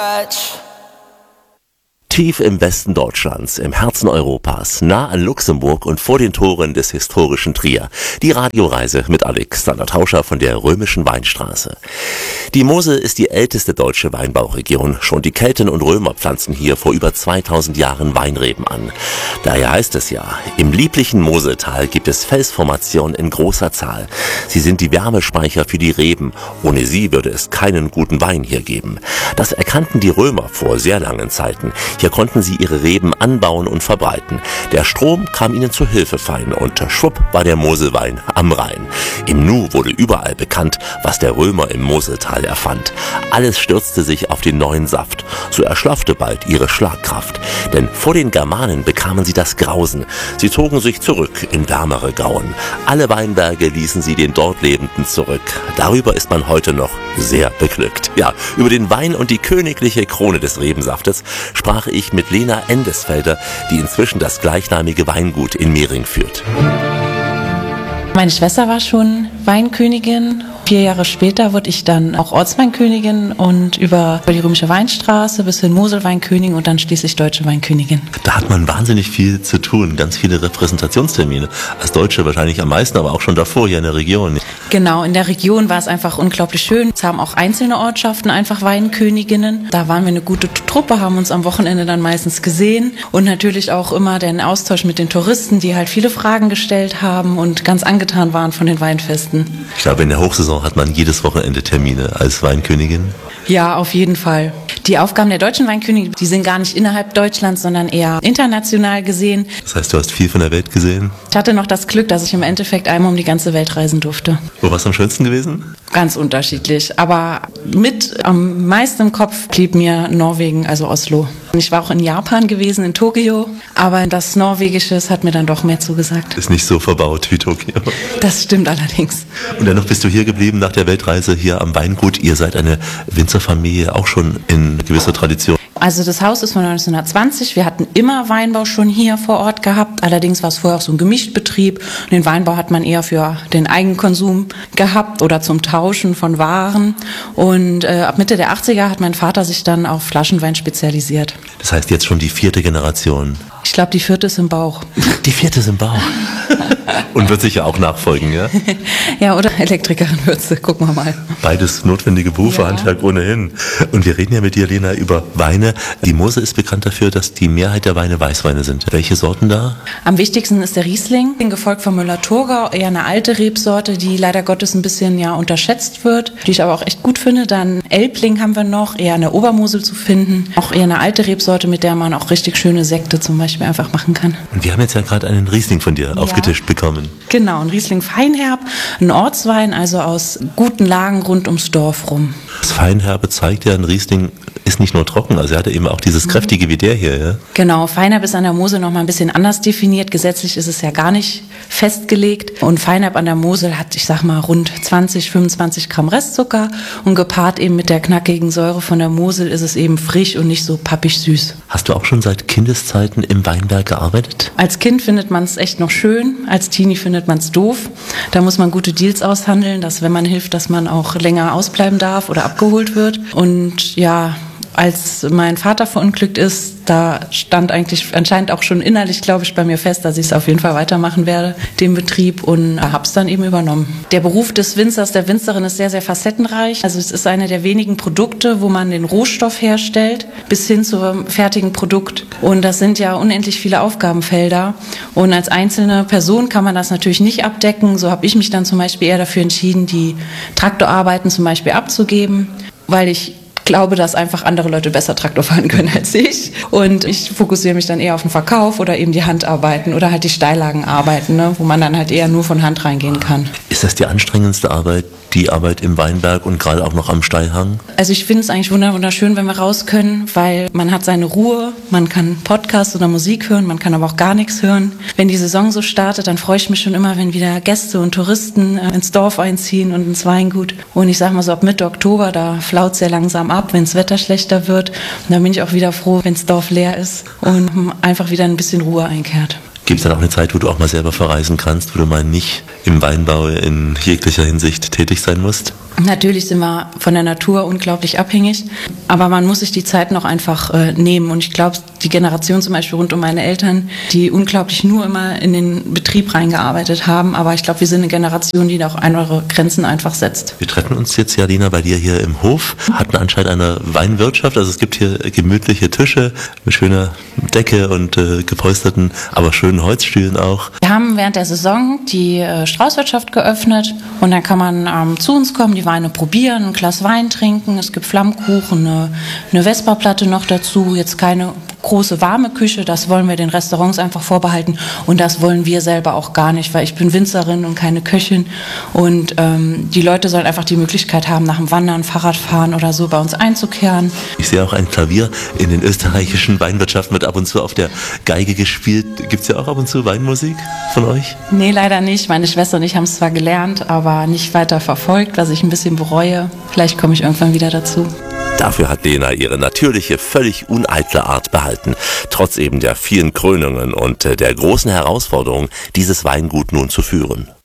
Tief im Westen Deutschlands, im Herzen Europas, nah an Luxemburg und vor den Toren des historischen Trier. Die Radioreise mit Alexander Tauscher von der Römischen Weinstraße. Die Mosel ist die älteste deutsche Weinbauregion. Schon die Kelten und Römer pflanzten hier vor über 2000 Jahren Weinreben an. Daher heißt es ja, im lieblichen Moseltal gibt es Felsformationen in großer Zahl. Sie sind die Wärmespeicher für die Reben. Ohne sie würde es keinen guten Wein hier geben. Das erkannten die Römer vor sehr langen Zeiten. Hier konnten sie ihre Reben anbauen und verbreiten. Der Strom kam ihnen zu Hilfe fein und schwupp war der Moselwein am Rhein. Im Nu wurde überall bekannt, was der Römer im Moseltal erfand. Alles stürzte sich auf den neuen Saft. So erschlaffte bald ihre Schlagkraft. Denn vor den Germanen bekamen sie das Grausen. Sie zogen sich zurück in wärmere Gauen. Alle Weinberge ließen sie den dort Lebenden zurück. Darüber ist man heute noch sehr beglückt. Ja, über den Wein und die königliche Krone des Rebensaftes sprach ich mit Lena Endesfelder, die inzwischen das gleichnamige Weingut in Mehring führt. Meine Schwester war schon Weinkönigin. 4 Jahre später wurde ich dann auch Ortsweinkönigin und über die Römische Weinstraße bis hin Moselweinkönigin und dann schließlich Deutsche Weinkönigin. Da hat man wahnsinnig viel zu tun, ganz viele Repräsentationstermine. Als Deutsche wahrscheinlich am meisten, aber auch schon davor hier in der Region. Genau, in der Region war es einfach unglaublich schön. Es haben auch einzelne Ortschaften einfach Weinköniginnen. Da waren wir eine gute Truppe, haben uns am Wochenende dann meistens gesehen und natürlich auch immer den Austausch mit den Touristen, die halt viele Fragen gestellt haben und ganz angetan waren von den Weinfesten. Ich glaube, in der Hochsaison hat man jedes Wochenende Termine als Weinkönigin. Ja, auf jeden Fall. Die Aufgaben der deutschen Weinkönigin, die sind gar nicht innerhalb Deutschlands, sondern eher international gesehen. Das heißt, du hast viel von der Welt gesehen? Ich hatte noch das Glück, dass ich im Endeffekt einmal um die ganze Welt reisen durfte. Wo war es am schönsten gewesen? Ganz unterschiedlich, aber mit am meisten im Kopf blieb mir Norwegen, also Oslo. Ich war auch in Japan gewesen, in Tokio, aber das Norwegische hat mir dann doch mehr zugesagt. Ist nicht so verbaut wie Tokio. Das stimmt allerdings. Und dennoch bist du hier geblieben nach der Weltreise hier am Weingut. Ihr seid eine Winzerfamilie, auch schon in gewisser Tradition. Also das Haus ist von 1920. Wir hatten immer Weinbau schon hier vor Ort gehabt. Allerdings war es vorher auch so ein Gemischtbetrieb. Und den Weinbau hat man eher für den Eigenkonsum gehabt oder zum Tauschen von Waren. Und ab Mitte der 80er hat mein Vater sich dann auf Flaschenwein spezialisiert. Das heißt jetzt schon die 4. Generation. Ich glaube, die 4. ist im Bauch. Die 4. ist im Bauch. Und wird sicher auch nachfolgen, ja? Ja, oder Elektrikerin wird sie. Gucken wir mal. Beides notwendige Berufe, ja. Handwerk ohnehin. Und wir reden ja mit dir, Lena, über Weine. Die Mosel ist bekannt dafür, dass die Mehrheit der Weine Weißweine sind. Welche Sorten da? Am wichtigsten ist der Riesling, gefolgt von Müller-Thurgau, eher eine alte Rebsorte, die leider Gottes ein bisschen unterschätzt wird, die ich aber auch echt gut finde. Dann Elbling haben wir noch, eher in der Obermosel zu finden. Auch eher eine alte Rebsorte, mit der man auch richtig schöne Sekte zum Beispiel einfach machen kann. Und wir haben jetzt ja gerade einen Riesling von dir aufgetischt bekommen. Genau, ein Riesling Feinherb, ein Ortswein, also aus guten Lagen rund ums Dorf rum. Das Feinherbe zeigt ja, ein Riesling ist nicht nur trocken, also er hatte eben auch dieses kräftige wie der hier, ja? Genau, Feinherb ist an der Mosel noch mal ein bisschen anders definiert. Gesetzlich ist es ja gar nicht festgelegt. Und Feinherb an der Mosel hat, ich sag mal, rund 20, 25 Gramm Restzucker. Und gepaart eben mit der knackigen Säure von der Mosel ist es eben frisch und nicht so pappig süß. Hast du auch schon seit Kindeszeiten im Weinberg gearbeitet? Als Kind findet man es echt noch schön, als Teenie findet man es doof. Da muss man gute Deals aushandeln, dass wenn man hilft, dass man auch länger ausbleiben darf oder abgeholt wird. Und ja, als mein Vater verunglückt ist, da stand eigentlich anscheinend auch schon innerlich, glaube ich, bei mir fest, dass ich es auf jeden Fall weitermachen werde, den Betrieb, und habe es dann eben übernommen. Der Beruf des Winzers, der Winzerin ist sehr, sehr facettenreich. Also es ist eine der wenigen Produkte, wo man den Rohstoff herstellt, bis hin zum fertigen Produkt. Und das sind ja unendlich viele Aufgabenfelder. Und als einzelne Person kann man das natürlich nicht abdecken. So habe ich mich dann zum Beispiel eher dafür entschieden, die Traktorarbeiten zum Beispiel abzugeben, weil ich glaube, dass einfach andere Leute besser Traktor fahren können als ich. Und ich fokussiere mich dann eher auf den Verkauf oder eben die Handarbeiten oder halt die Steillagenarbeiten, ne, wo man dann halt eher nur von Hand reingehen kann. Ist das die anstrengendste Arbeit, die Arbeit im Weinberg und gerade auch noch am Steilhang? Also ich finde es eigentlich wunderschön, wenn wir raus können, weil man hat seine Ruhe, man kann Podcast oder Musik hören, man kann aber auch gar nichts hören. Wenn die Saison so startet, dann freue ich mich schon immer, wenn wieder Gäste und Touristen ins Dorf einziehen und ins Weingut. Und ich sag mal so, ab Mitte Oktober, da flaut es sehr langsam ab, wenn das Wetter schlechter wird. Und dann bin ich auch wieder froh, wenn das Dorf leer ist und einfach wieder ein bisschen Ruhe einkehrt. Gibt es dann auch eine Zeit, wo du auch mal selber verreisen kannst, wo du mal nicht im Weinbau in jeglicher Hinsicht tätig sein musst? Natürlich sind wir von der Natur unglaublich abhängig, aber man muss sich die Zeiten auch einfach nehmen. Und ich glaube, die Generation zum Beispiel rund um meine Eltern, die unglaublich nur immer in den Betrieb reingearbeitet haben, aber ich glaube, wir sind eine Generation, die da auch andere Grenzen einfach setzt. Wir treffen uns jetzt, Jadina, bei dir hier im Hof, hatten anscheinend eine Weinwirtschaft, also es gibt hier gemütliche Tische mit schöner Decke und gepolsterten, aber schönen Holzstühlen auch. Wir haben während der Saison die Straußwirtschaft geöffnet und dann kann man zu uns kommen, die Weine probieren, ein Glas Wein trinken, es gibt Flammkuchen, eine Vesperplatte noch dazu, jetzt keine große warme Küche, das wollen wir den Restaurants einfach vorbehalten und das wollen wir selber auch gar nicht, weil ich bin Winzerin und keine Köchin und die Leute sollen einfach die Möglichkeit haben, nach dem Wandern, Fahrradfahren oder so bei uns einzukehren. Ich sehe auch ein Klavier. In den österreichischen Weinwirtschaften wird ab und zu auf der Geige gespielt. Gibt es ja auch ab und zu Weinmusik von euch? Nee, leider nicht. Meine Schwester und ich haben es zwar gelernt, aber nicht weiter verfolgt, was ich ein bisschen bereue. Vielleicht komme ich irgendwann wieder dazu. Dafür hat Lena ihre natürliche, völlig uneitle Art behalten, trotz eben der vielen Krönungen und der großen Herausforderung, dieses Weingut nun zu führen.